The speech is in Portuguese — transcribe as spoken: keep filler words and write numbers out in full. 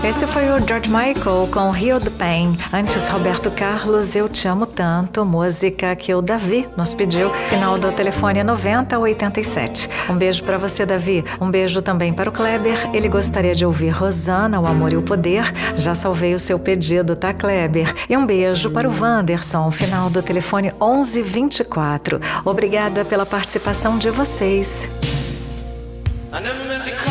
Esse foi o George Michael com Heal the Pain. Antes, Roberto Carlos, Eu Te Amo Tanto, música que o Davi nos pediu. Final do telefone noventa oitenta e sete. Um beijo para você, Davi. Um beijo também para o Kleber. Ele gostaria de ouvir Rosana, O Amor e o Poder. Já salvei o seu pedido, tá, Kleber? E um beijo para o Wanderson. Final do telefone onze vinte e quatro. Obrigada pela participação de vocês.